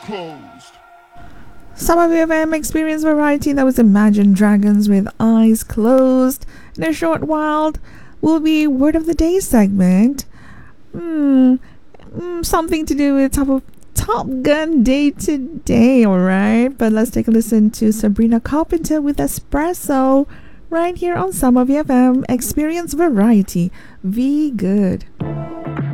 closed. Some of you have experienced variety. That was Imagine Dragons with Eyes Closed. In a short while will be Word of the Day segment. Something to do with Top Gun Day today, alright? But let's take a listen to Sabrina Carpenter with Espresso right here on Some of FM. Experience variety. Be good.